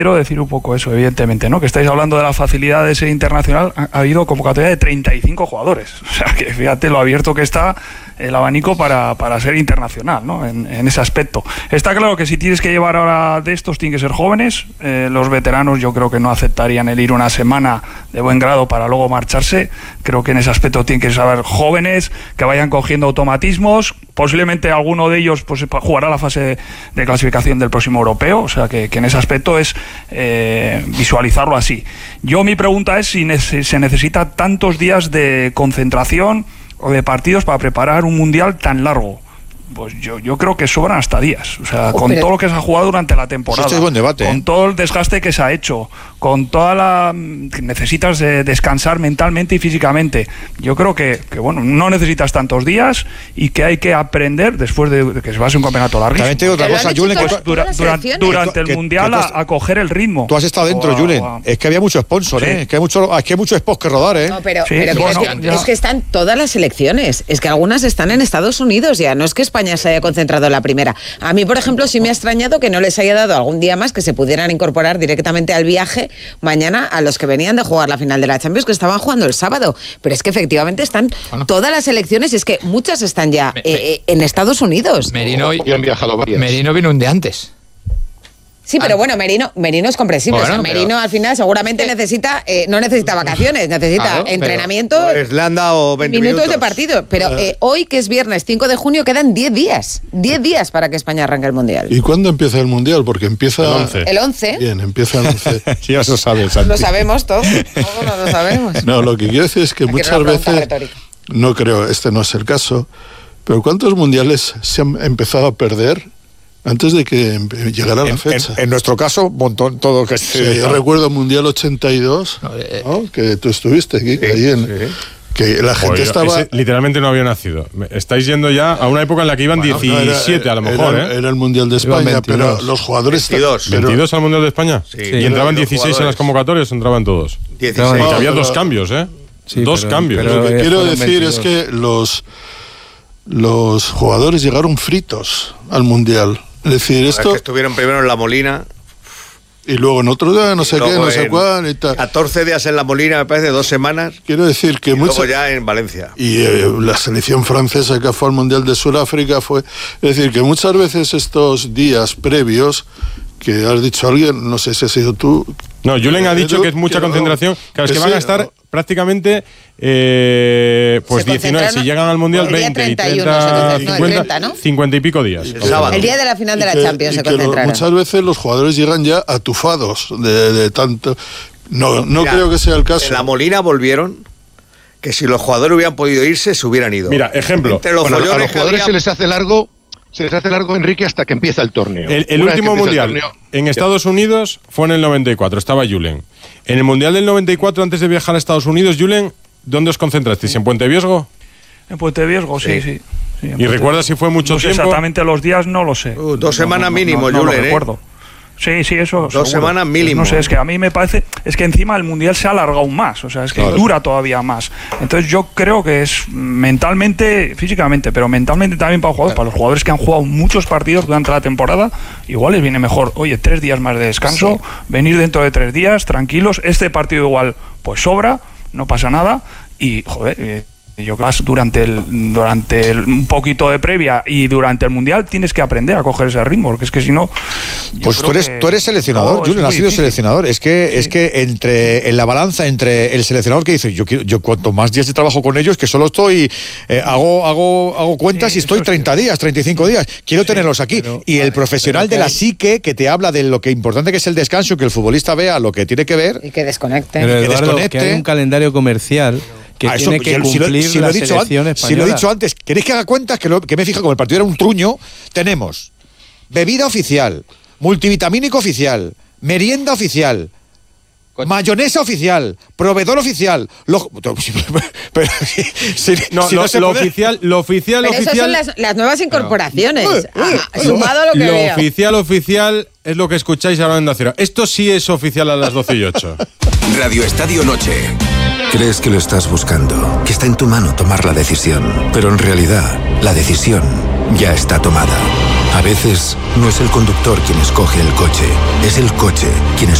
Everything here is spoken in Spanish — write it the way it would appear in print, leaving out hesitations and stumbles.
Quiero decir un poco eso, evidentemente, ¿no? Que estáis hablando de la facilidad de ser internacional. Ha habido convocatoria de 35 jugadores. O sea, que fíjate lo abierto que está el abanico para ser internacional, ¿no? En ese aspecto. Está claro que si tienes que llevar ahora de estos, tienen que ser jóvenes. Los veteranos yo creo que no aceptarían el ir una semana de buen grado para luego marcharse. Creo que en ese aspecto tienen que saber jóvenes, que vayan cogiendo automatismos. Posiblemente alguno de ellos pues jugará la fase de clasificación del próximo europeo. O sea, que en ese aspecto es visualizarlo así. Mi pregunta es si se necesita tantos días de concentración o de partidos para preparar un mundial tan largo. Pues yo creo que sobran hasta días. O sea, con todo lo que se ha jugado durante la temporada, este es buen debate, con todo el desgaste que se ha hecho, con toda la... necesitas descansar mentalmente y físicamente. Yo creo que bueno, no necesitas tantos días y que hay que aprender después de que se va a ser un campeonato larguísimo. También te digo otra cosa, Julen, durante el mundial a coger el ritmo. Tú has estado dentro, Julen. Es que había mucho sponsor, sí. Es que hay mucho spot que rodar, No, pero sí, es que están todas las selecciones. Es que algunas están en Estados Unidos ya. No es que España se haya concentrado en la primera. A mí, por ejemplo, sí me ha extrañado que no les haya dado algún día más que se pudieran incorporar directamente al viaje mañana a los que venían de jugar la final de la Champions, que estaban jugando el sábado. Pero es que efectivamente están todas las selecciones, y es que muchas están ya en Estados Unidos. Merino vino un día antes. Sí, pero bueno, Merino es comprensible. Bueno, o sea, Merino al final seguramente no necesita vacaciones, necesita entrenamiento. Pues le han dado 20 minutos de partido. Pero hoy, que es viernes 5 de junio, quedan 10 días. 10 días para que España arranque el Mundial. ¿Y cuándo empieza el Mundial? Porque empieza... El 11. Bien, empieza el 11. Sí, eso sabes, Santi. Lo sabemos todos. Todos no lo sabemos. No, lo que quiero decir es que muchas veces... Retórica. No creo, este no es el caso. Pero ¿cuántos mundiales se han empezado a perder antes de que llegara la fecha? En nuestro caso, un montón, todo que... Sí, yo recuerdo el Mundial 82, ¿no? Que tú estuviste aquí, que la gente estaba... Literalmente no había nacido. Estáis yendo ya a una época en la que iban 17 a lo mejor, Era el Mundial de España, pero los jugadores... 22 al Mundial de España. Sí. ¿Y entraban 16 en las convocatorias o entraban todos? 16. Porque había dos cambios, Sí, dos cambios. Lo que quiero decir es que los jugadores llegaron fritos al Mundial. Es decir, Es que estuvieron primero en La Molina. Y luego en otro día, no sé qué, no sé cuál y tal. 14 días en La Molina, me parece, 2 semanas. Quiero decir que luego ya en Valencia. Y la selección francesa que fue al Mundial de Sudáfrica fue... Es decir, que muchas veces estos días previos, que has dicho alguien, no sé si has sido tú... No, Julen ha dicho que es mucha concentración. Claro, es que van a estar prácticamente 19, si llegan al Mundial, 20 y 30, 50, ¿no? 50 y pico días. El día de la final de la Champions se concentraron. Muchas veces los jugadores llegan ya atufados de tanto... No creo que sea el caso. En La Molina volvieron, que si los jugadores hubieran podido irse, se hubieran ido. Mira, ejemplo. Entre los a los jugadores se les hace largo, Enrique, hasta que empieza el torneo. El último mundial en Estados Unidos fue en el 94, estaba Julen. En el mundial del 94, antes de viajar a Estados Unidos, Julen, ¿dónde os concentrasteis? ¿En Puente Viesgo? En Puente Viesgo, sí. ¿Y recuerdas si fue mucho tiempo? Exactamente los días no lo sé. 2 semanas mínimo, Julen, no lo recuerdo. Sí, eso. 2 semanas mínimo. No sé, es que a mí me parece... Es que encima el Mundial se ha alargado aún más. O sea, es que dura todavía más. Entonces yo creo que es mentalmente, físicamente, pero mentalmente también para los jugadores. Para los jugadores que han jugado muchos partidos durante la temporada, igual les viene mejor, 3 días más de descanso, venir dentro de 3 días, tranquilos. Este partido igual, pues sobra, no pasa nada. Y, yo creo que durante un poquito de previa y durante el Mundial tienes que aprender a coger ese ritmo, porque es que si no... Pues tú eres seleccionador, Julen, has sido seleccionador. Es que en la balanza entre el seleccionador que dice, yo cuanto más días de trabajo con ellos, que solo estoy, hago cuentas y estoy 30 días, 35 días, quiero tenerlos aquí. Y el profesional de la psique, que te habla de lo que importante que es el descanso, que el futbolista vea lo que tiene que ver. Y que desconecte. Pero Eduardo, que hay un calendario comercial que tiene que cumplir la selección española. Si lo he dicho antes, ¿queréis que haga cuentas? Que me fija, como el partido era un truño, tenemos bebida oficial, multivitamínico oficial, merienda oficial, mayonesa oficial, proveedor oficial. Lo oficial. Pero esas son las nuevas incorporaciones. Sumado a lo que oficial es lo que escucháis ahora en Onda Cero. Esto sí es oficial a las 12:08. Radio Estadio Noche. Crees que lo estás buscando, que está en tu mano tomar la decisión, pero en realidad la decisión ya está tomada. A veces no es el conductor quien escoge el coche, es el coche quien